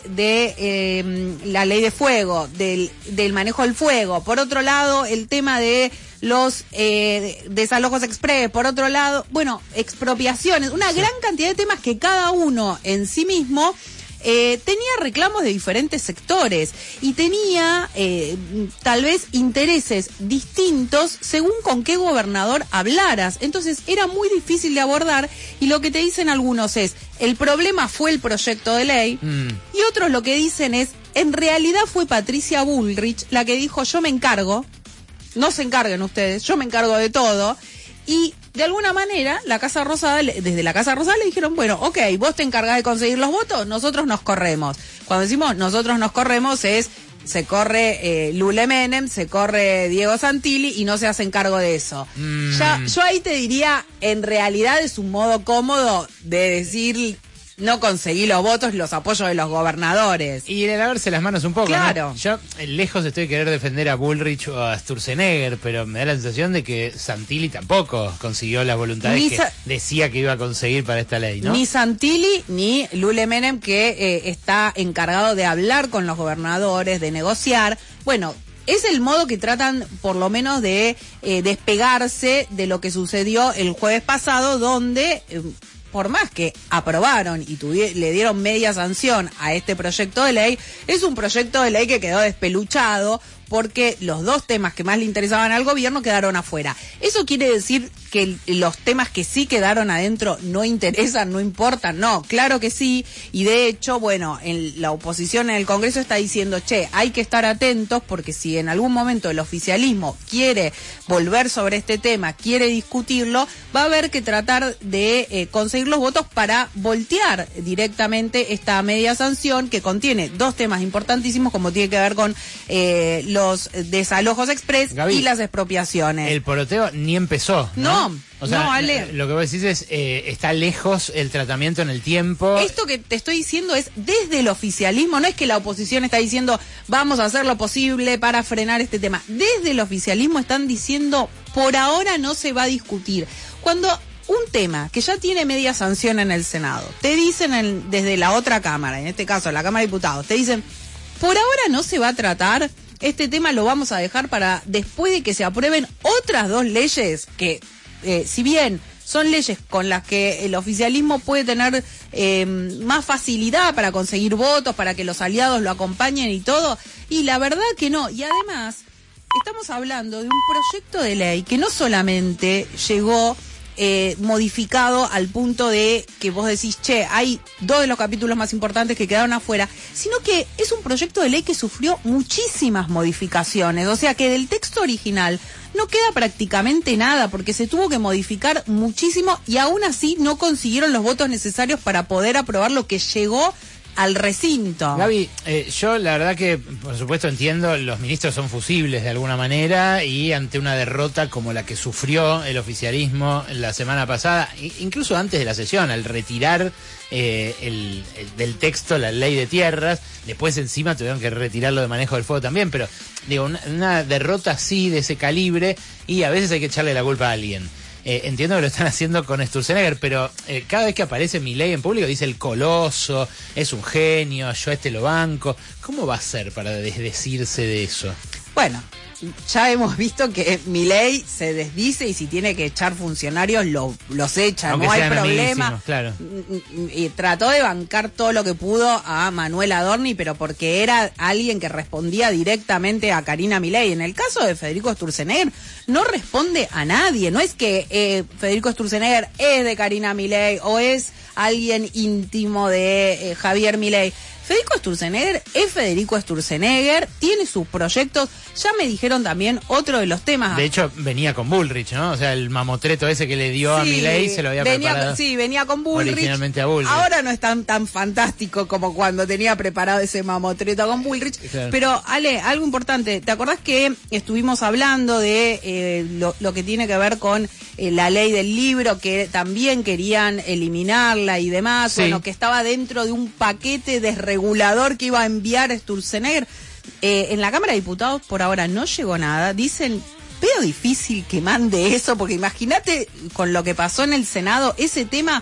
de la ley de fuego, del manejo del fuego. Por otro lado, el tema de los desalojos express. Por otro lado, bueno, expropiaciones. Una gran cantidad de temas que cada uno en sí mismo tenía reclamos de diferentes sectores y tenía tal vez intereses distintos según con qué gobernador hablaras. Entonces era muy difícil de abordar y lo que te dicen algunos es, el problema fue el proyecto de ley y otros lo que dicen es, en realidad fue Patricia Bullrich la que dijo, yo me encargo, no se encarguen ustedes, yo me encargo de todo. Y de alguna manera, desde la Casa Rosada le dijeron, bueno, ok, vos te encargás de conseguir los votos, nosotros nos corremos. Cuando decimos nosotros nos corremos se corre Lule Menem, se corre Diego Santilli y no se hacen cargo de eso. Ya, yo ahí te diría, en realidad es un modo cómodo de decir, no conseguí los votos, los apoyos de los gobernadores. Y de lavarse las manos un poco, claro, ¿no? Yo lejos estoy de querer defender a Bullrich o a Sturzenegger, pero me da la sensación de que Santilli tampoco consiguió las voluntades que decía que iba a conseguir para esta ley, ¿no? Ni Santilli ni Lule Menem, que está encargado de hablar con los gobernadores, de negociar. Bueno, es el modo que tratan por lo menos de despegarse de lo que sucedió el jueves pasado, donde por más que aprobaron y le dieron media sanción a este proyecto de ley, es un proyecto de ley que quedó despeluchado porque los dos temas que más le interesaban al gobierno quedaron afuera. ¿Eso quiere decir que los temas que sí quedaron adentro no interesan, no importan? No, claro que sí, y de hecho, bueno, la oposición en el Congreso está diciendo, che, hay que estar atentos porque si en algún momento el oficialismo quiere volver sobre este tema, quiere discutirlo, va a haber que tratar de conseguir los votos para voltear directamente esta media sanción que contiene dos temas importantísimos como tiene que ver con los desalojos express, Gaby, y las expropiaciones. El poroteo ni empezó, ¿no? O sea, no, Ale. Lo que vos decís es, está lejos el tratamiento en el tiempo. Esto que te estoy diciendo es desde el oficialismo, no es que la oposición está diciendo vamos a hacer lo posible para frenar este tema. Desde el oficialismo están diciendo por ahora no se va a discutir. Cuando un tema que ya tiene media sanción en el Senado, te dicen desde la otra Cámara, en este caso la Cámara de Diputados, te dicen por ahora no se va a tratar, este tema lo vamos a dejar para después de que se aprueben otras dos leyes que, si bien son leyes con las que el oficialismo puede tener más facilidad para conseguir votos, para que los aliados lo acompañen y todo, y la verdad que no. Y además, estamos hablando de un proyecto de ley que no solamente llegó modificado al punto de que vos decís, che, hay dos de los capítulos más importantes que quedaron afuera, sino que es un proyecto de ley que sufrió muchísimas modificaciones, o sea que del texto original no queda prácticamente nada porque se tuvo que modificar muchísimo y aún así no consiguieron los votos necesarios para poder aprobar lo que llegó al recinto. Gaby, yo la verdad que por supuesto entiendo, los ministros son fusibles de alguna manera y ante una derrota como la que sufrió el oficialismo la semana pasada, incluso antes de la sesión, al retirar del texto la ley de tierras, después encima tuvieron que retirarlo de manejo del fuego también, pero digo, una derrota así de ese calibre y a veces hay que echarle la culpa a alguien. Entiendo que lo están haciendo con Sturzenegger, pero cada vez que aparece Milei en público dice el coloso, es un genio, yo lo banco. ¿Cómo va a ser para desdecirse de eso? Bueno, ya hemos visto que Milei se desdice y si tiene que echar funcionarios los echa, aunque no hay problema. Claro. Y trató de bancar todo lo que pudo a Manuel Adorni, pero porque era alguien que respondía directamente a Karina Milei. En el caso de Federico Sturzenegger no responde a nadie, no es que Federico Sturzenegger es de Karina Milei o es alguien íntimo de Javier Milei. Federico Sturzenegger es Federico Sturzenegger, tiene sus proyectos. Ya me dijeron también otro de los temas. De hecho, venía con Bullrich, ¿no? O sea, el mamotreto ese que le dio a Milei se lo había preparado. Sí, venía con Bullrich. Originalmente a Bullrich. Ahora no es tan fantástico como cuando tenía preparado ese mamotreto con Bullrich. Claro. Pero, Ale, algo importante. ¿Te acordás que estuvimos hablando de lo que tiene que ver con la ley del libro, que también querían eliminarla y demás? Sí. Bueno, que estaba dentro de un paquete desregulador que iba a enviar Sturzenegger. En la Cámara de Diputados por ahora no llegó nada. Dicen, veo difícil que mande eso, porque imagínate con lo que pasó en el Senado, ese tema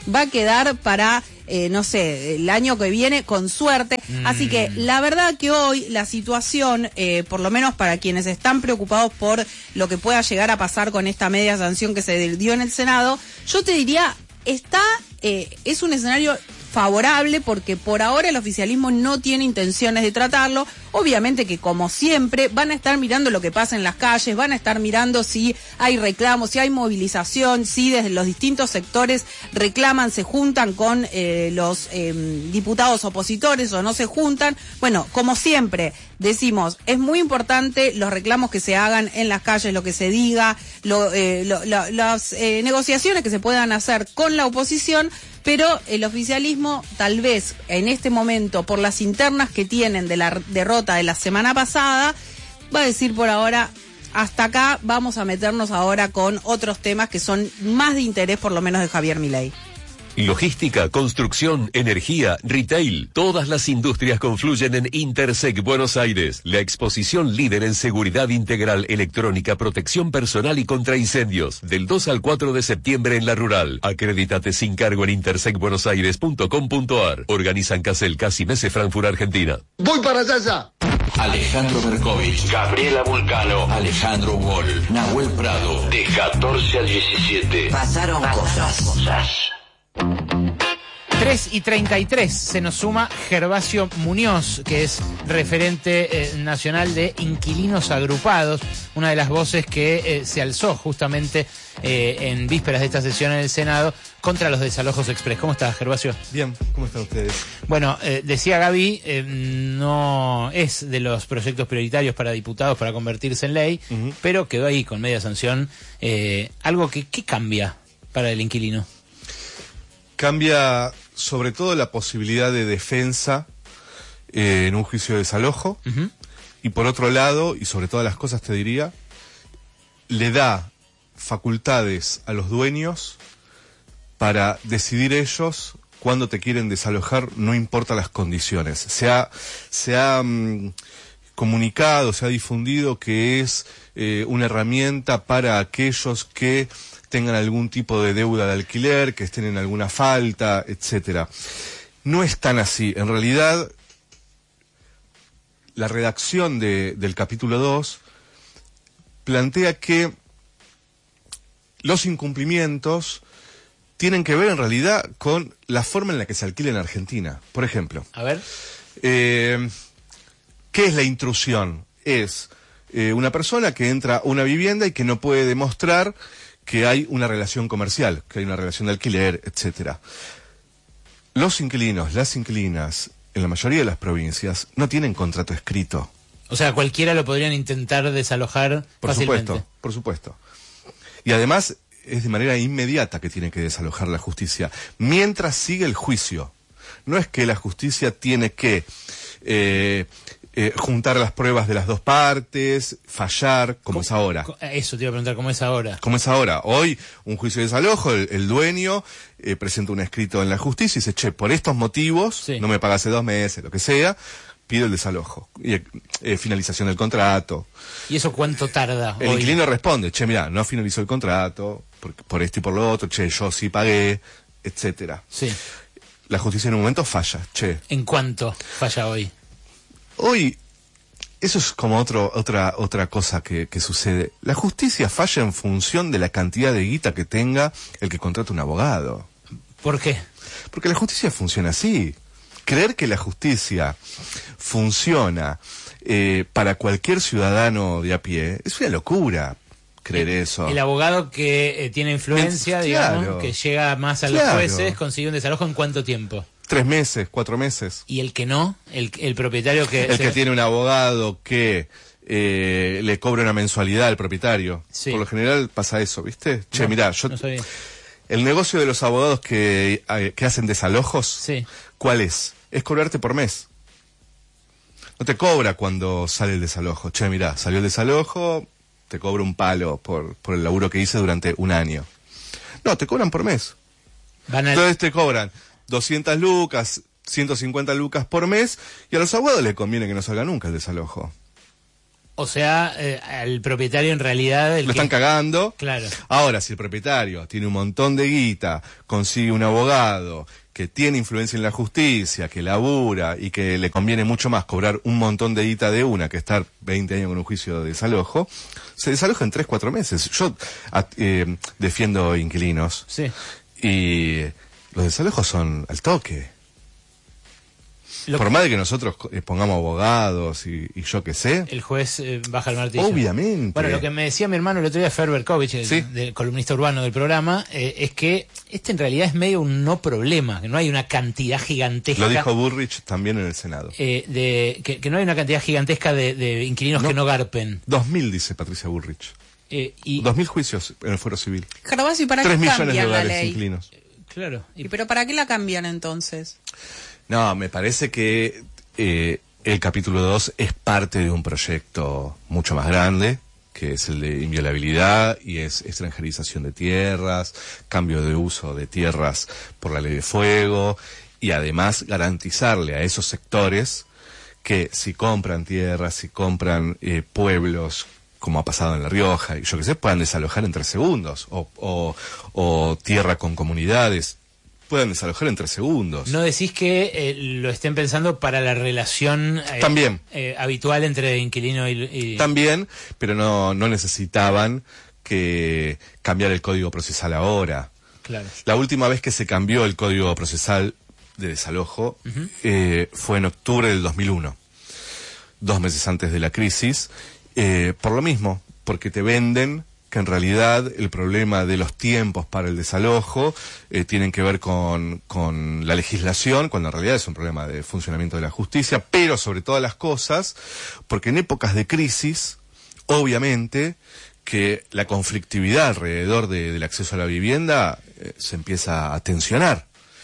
va a quedar para, no sé, el año que viene con suerte. Así que la verdad que hoy la situación, por lo menos para quienes están preocupados por lo que pueda llegar a pasar con esta media sanción que se dio en el Senado, yo te diría, es un escenario favorable porque por ahora el oficialismo no tiene intenciones de tratarlo. Obviamente que, como siempre, van a estar mirando lo que pasa en las calles, van a estar mirando si hay reclamos, si hay movilización, si desde los distintos sectores reclaman, se juntan con los diputados opositores o no se juntan. Bueno, como siempre decimos, es muy importante los reclamos que se hagan en las calles, lo que se diga, las negociaciones que se puedan hacer con la oposición, pero el oficialismo, tal vez en este momento, por las internas que tienen de la derrota de la semana pasada, va a decir por ahora, hasta acá, vamos a meternos ahora con otros temas que son más de interés, por lo menos de Javier Milei. Logística, construcción, energía, retail. Todas las industrias confluyen en Intersec Buenos Aires. La exposición líder en seguridad integral electrónica, protección personal y contra incendios. Del 2 al 4 de septiembre en La Rural. Acredítate sin cargo en intersecbuenosaires.com.ar. Organizan Casel, Casi Mese, Frankfurt, Argentina. ¡Voy para allá ya! Alejandro Berkovich, Gabriela Vulcano, Alejandro Wall, Nahuel Prado. De 14 al 17. Pasaron cosas. 3:33 se nos suma Gervasio Muñoz, que es referente nacional de Inquilinos Agrupados, una de las voces que se alzó justamente en vísperas de esta sesión en el Senado contra los desalojos express. ¿Cómo estás, Gervasio? Bien, ¿cómo están ustedes? Bueno, decía Gaby, no es de los proyectos prioritarios para diputados para convertirse en ley, pero quedó ahí con media sanción. Algo que ¿qué cambia para el inquilino? Cambia sobre todo la posibilidad de defensa en un juicio de desalojo. Y por otro lado, y sobre todas las cosas te diría, le da facultades a los dueños para decidir ellos cuándo te quieren desalojar, no importa las condiciones. Se ha comunicado, se ha difundido que es una herramienta para aquellos que tengan algún tipo de deuda de alquiler, que estén en alguna falta, etcétera. No es tan así. En realidad, la redacción del capítulo 2 plantea que los incumplimientos tienen que ver en realidad con la forma en la que se alquila en Argentina. Por ejemplo, a ver, ¿qué es la intrusión? Es una persona que entra a una vivienda y que no puede demostrar que hay una relación comercial, que hay una relación de alquiler, etcétera. Los inquilinos, las inquilinas, en la mayoría de las provincias, no tienen contrato escrito. O sea, cualquiera lo podrían intentar desalojar fácilmente. Por supuesto. Y además, es de manera inmediata que tiene que desalojar la justicia, mientras sigue el juicio. No es que la justicia tiene que juntar las pruebas de las dos partes, fallar, como es ahora. Eso te iba a preguntar, ¿cómo es ahora? ¿Cómo es ahora? Hoy, un juicio de desalojo, el dueño presenta un escrito en la justicia y dice, che, por estos motivos, sí, no me paga hace 2 meses, lo que sea, pido el desalojo. Y finalización del contrato. ¿Y eso cuánto tarda El hoy? inquilino responde, che, mirá, no finalizó el contrato, por esto y por lo otro, che, yo sí pagué, etcétera. Sí. La justicia en un momento falla, che. ¿En cuánto falla hoy? Hoy, eso es como otra cosa que sucede. La justicia falla en función de la cantidad de guita que tenga el que contrata un abogado. ¿Por qué? Porque la justicia funciona así. Creer que la justicia funciona para cualquier ciudadano de a pie es una locura. Creer eso. El abogado que tiene influencia, Claro. digamos, que llega más a los jueces, consigue un desalojo ¿en cuánto tiempo? 3 meses, 4 meses. ¿Y el que no? El propietario que... Que tiene un abogado que le cobra una mensualidad al propietario. Sí. Por lo general pasa eso, ¿viste? Che, mirá, yo... No sabía. El negocio de los abogados que hacen desalojos, Sí. ¿cuál es? Es cobrarte por mes. No te cobra cuando sale el desalojo. Che, mirá, salió el desalojo, te cobro un palo por el laburo que hice durante 1 año. No, te cobran por mes. Entonces te cobran 200 lucas, 150 lucas por mes, y a los abogados les conviene que no salga nunca el desalojo. O sea, al propietario en realidad... Lo están cagando. Claro. Ahora, si el propietario tiene un montón de guita, consigue un abogado que tiene influencia en la justicia, que labura y que le conviene mucho más cobrar un montón de guita de una que estar 20 años con un juicio de desalojo, se desaloja en 3-4 meses. Yo defiendo inquilinos. Sí. Y los desalojos son al toque. Por más de que nosotros pongamos abogados y yo qué sé. El juez baja el martillo. Obviamente. Bueno, lo que me decía mi hermano el otro día, Fer Berkovich, ¿Sí? del columnista urbano del programa, es que en realidad es medio un no problema, que no hay una cantidad gigantesca. Lo dijo Burrich también en el Senado. Que no hay una cantidad gigantesca de inquilinos que no garpen. 2000, dice Patricia Burrich. 2000 juicios en el fuero civil. Gervasio, ¿y para 3 qué millones de cambian la hogares ley? inquilinos. Claro. ¿Pero para qué la cambian entonces? No, me parece que el capítulo 2 es parte de un proyecto mucho más grande, que es el de inviolabilidad y es extranjerización de tierras, cambio de uso de tierras por la ley de fuego y además garantizarle a esos sectores que si compran tierras, si compran pueblos, como ha pasado en La Rioja, y yo que sé, puedan desalojar en 3 segundos o tierra con comunidades. Puedan desalojar en 3 segundos. ¿No decís que lo estén pensando para la relación También. Habitual entre inquilino y... También, pero no necesitaban que cambiar el Código Procesal ahora. Claro. La última vez que se cambió el Código Procesal de desalojo fue en octubre del 2001, 2 meses antes de la crisis, por lo mismo, porque te venden que en realidad el problema de los tiempos para el desalojo tienen que ver con la legislación, cuando en realidad es un problema de funcionamiento de la justicia, pero sobre todas las cosas, porque en épocas de crisis, obviamente, que la conflictividad alrededor del acceso a la vivienda se empieza a tensionar.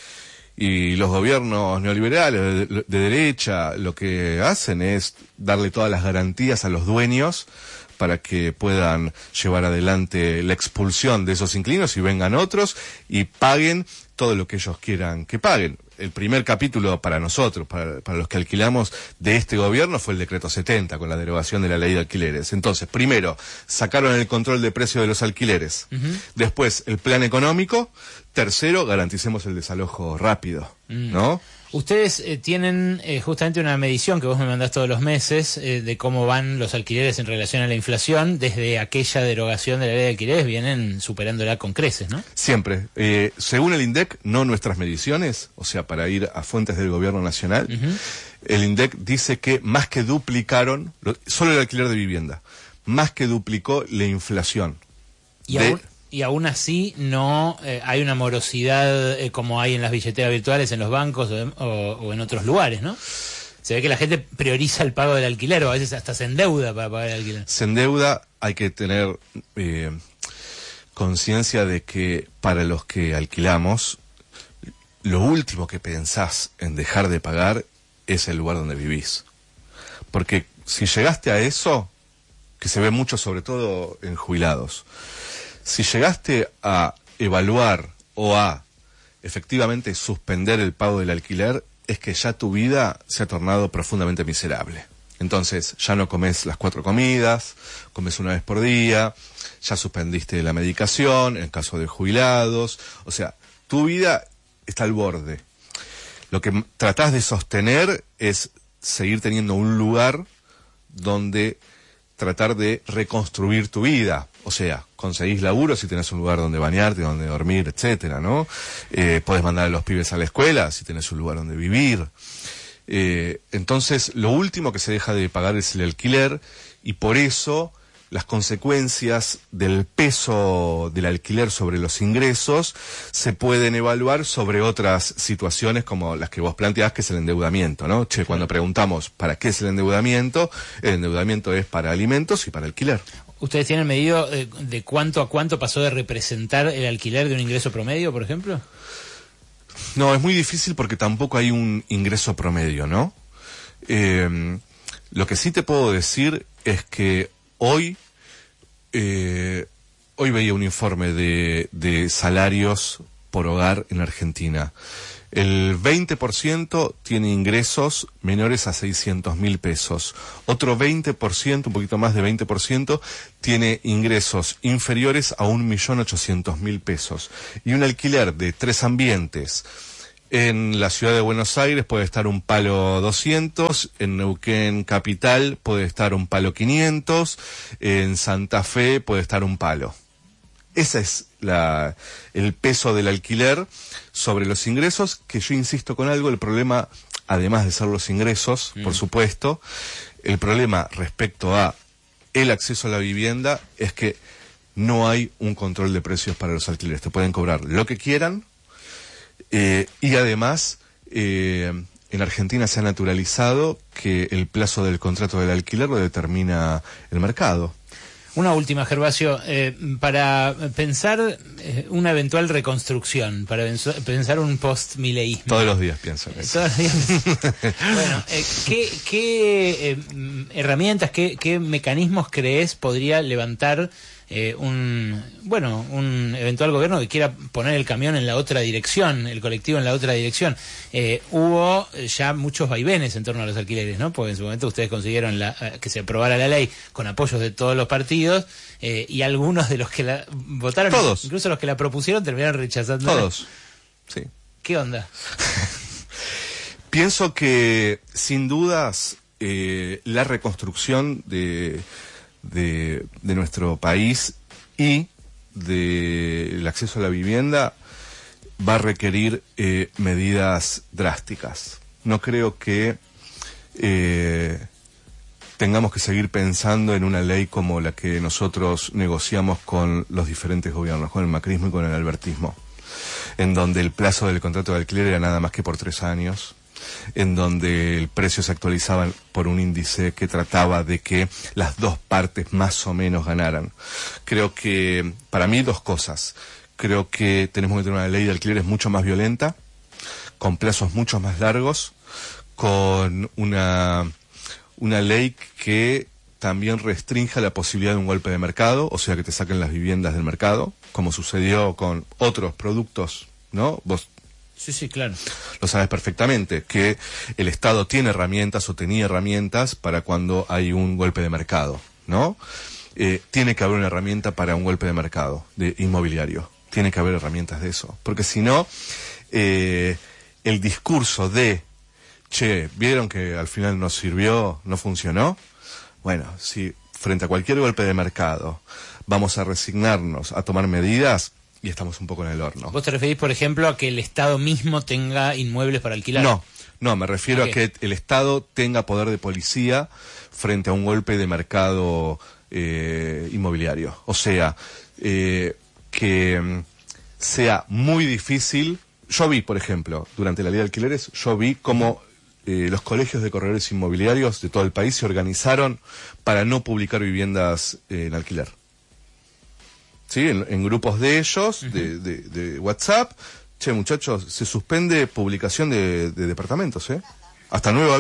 Y los gobiernos neoliberales de derecha lo que hacen es darle todas las garantías a los dueños para que puedan llevar adelante la expulsión de esos inquilinos y vengan otros y paguen todo lo que ellos quieran que paguen. El primer capítulo para nosotros, para los que alquilamos de este gobierno, fue el decreto 70, con la derogación de la ley de alquileres. Entonces, primero, sacaron el control de precio de los alquileres. Después, el plan económico. Tercero, garanticemos el desalojo rápido, ¿no? Ustedes tienen justamente una medición que vos me mandás todos los meses de cómo van los alquileres en relación a la inflación. Desde aquella derogación de la ley de alquileres vienen superándola con creces, ¿no? Siempre. Según el INDEC, no nuestras mediciones, o sea, para ir a fuentes del gobierno nacional, el INDEC dice que más que duplicaron, solo el alquiler de vivienda, más que duplicó la inflación. Y aún así no hay una morosidad como hay en las billeteras virtuales en los bancos o en otros lugares, ¿no? Se ve que la gente prioriza el pago del alquiler o a veces hasta se endeuda para pagar el alquiler. Se endeuda, hay que tener conciencia de que para los que alquilamos, lo último que pensás en dejar de pagar es el lugar donde vivís. Porque si llegaste a eso, que se ve mucho sobre todo en jubilados, si llegaste a evaluar o a efectivamente suspender el pago del alquiler, es que ya tu vida se ha tornado profundamente miserable. Entonces, ya no comes las 4 comidas, comes una vez por día, ya suspendiste la medicación, en caso de jubilados, o sea, tu vida está al borde. Lo que tratás de sostener es seguir teniendo un lugar donde tratar de reconstruir tu vida. O sea, conseguís laburo si tenés un lugar donde bañarte, donde dormir, etcétera, ¿no? Podés mandar a los pibes a la escuela si tenés un lugar donde vivir. Entonces, lo último que se deja de pagar es el alquiler y por eso las consecuencias del peso del alquiler sobre los ingresos se pueden evaluar sobre otras situaciones como las que vos planteás, que es el endeudamiento, ¿no? Cuando preguntamos ¿para qué es el endeudamiento? El endeudamiento es para alimentos y para alquiler. ¿Ustedes tienen medido de cuánto a cuánto pasó de representar el alquiler de un ingreso promedio, por ejemplo? No, es muy difícil porque tampoco hay un ingreso promedio, ¿no? Lo que sí te puedo decir es que hoy veía un informe de salarios por hogar en Argentina. El 20% tiene ingresos menores a 600.000 pesos. Otro 20%, un poquito más de 20%, tiene ingresos inferiores a 1.800.000 pesos. Y un alquiler de 3 ambientes en la ciudad de Buenos Aires puede estar un palo 200, en Neuquén Capital puede estar un palo 500, en Santa Fe puede estar un palo. Ese es el peso del alquiler sobre los ingresos, que yo insisto con algo, el problema, además de ser los ingresos, por supuesto, el problema respecto a el acceso a la vivienda es que no hay un control de precios para los alquileres. Te pueden cobrar lo que quieran, y además en Argentina se ha naturalizado que el plazo del contrato del alquiler lo determina el mercado. Una última, Gervasio, para pensar una eventual reconstrucción, para pensar un post-mileísmo. Todos los días pienso en eso. Todos los días. Bueno, ¿qué herramientas, qué mecanismos crees podría levantar un eventual gobierno que quiera poner el camión en la otra dirección, el colectivo en la otra dirección? Hubo ya muchos vaivenes en torno a los alquileres, ¿no? Porque en su momento ustedes consiguieron que se aprobara la ley con apoyos de todos los partidos, y algunos de los que la votaron, todos, incluso los que la propusieron, terminaron rechazando. Todos, sí. ¿Qué onda? Pienso que, sin dudas, la reconstrucción de nuestro país y del acceso a la vivienda va a requerir medidas drásticas. No creo que tengamos que seguir pensando en una ley como la que nosotros negociamos con los diferentes gobiernos, con el macrismo y con el albertismo, en donde el plazo del contrato de alquiler era nada más que por 3 años, en donde el precio se actualizaba por un índice que trataba de que las dos partes más o menos ganaran. Creo que, para mí, 2 cosas. Creo que tenemos que tener una ley de alquileres mucho más violenta, con plazos mucho más largos, con una ley que también restrinja la posibilidad de un golpe de mercado, o sea, que te saquen las viviendas del mercado, como sucedió con otros productos, ¿no? Vos Sí, claro. lo sabes perfectamente, que el Estado tiene herramientas o tenía herramientas para cuando hay un golpe de mercado, ¿no? Tiene que haber una herramienta para un golpe de mercado, de inmobiliario. Tiene que haber herramientas de eso. Porque si no, el discurso de, che, ¿vieron que al final no sirvió, no funcionó? Bueno, si frente a cualquier golpe de mercado vamos a resignarnos a tomar medidas, y estamos un poco en el horno. ¿Vos te referís, por ejemplo, a que el Estado mismo tenga inmuebles para alquilar? No, me refiero a que el Estado tenga poder de policía frente a un golpe de mercado inmobiliario. O sea, que sea muy difícil. Yo vi, por ejemplo, durante la ley de alquileres, cómo los colegios de corredores inmobiliarios de todo el país se organizaron para no publicar viviendas en alquiler. ¿Sí? En grupos de ellos, de WhatsApp, che, muchachos, se suspende publicación de departamentos, hasta nuevo aviso.